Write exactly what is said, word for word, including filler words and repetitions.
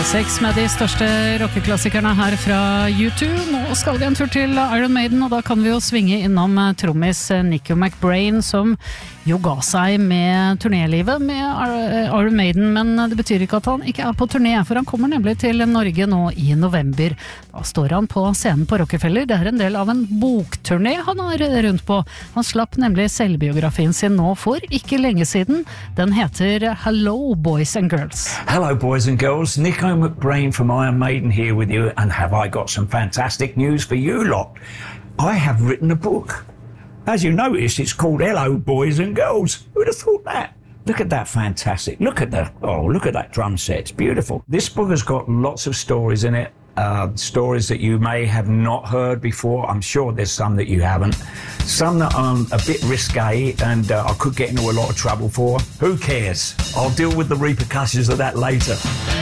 seks med de største rockeklassikerne her fra U two. Nå skal vi en tur til Iron Maiden, og da kan vi jo svinge innom trommis Nicky McBrain, som jo ga seg med turnélivet med Iron Maiden, men det betyr ikke at han ikke er på turné, for han kommer nemlig til Norge nå i november. Da står han på scenen på Rockefeller. Det er en del av en bokturné han er rundt på. Han slapp nemlig selvbiografien sin nå for ikke lenge siden. Den heter Hello Boys and Girls. Hello boys and girls, Nicky McBrain from Iron Maiden here with you, and have I got some fantastic news for you lot. I have written a book. As you notice, it's called Hello Boys and Girls. Who'd have thought that? Look at that, fantastic. Look at the, oh, look at that drum set. It's beautiful. This book has got lots of stories in it. Uh, stories that you may have not heard before. I'm sure there's some that you haven't. Some that are a bit risque and uh, I could get into a lot of trouble for. Who cares? I'll deal with the repercussions of that later.